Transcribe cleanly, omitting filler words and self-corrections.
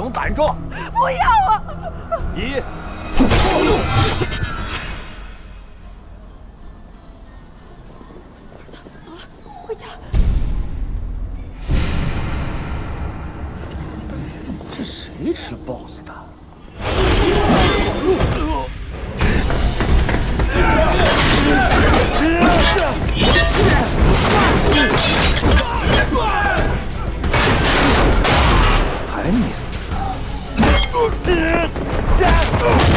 能挡住？ 不要啊！ 一， 走了，回家。 这谁吃了 BOSS 的？ 还没死。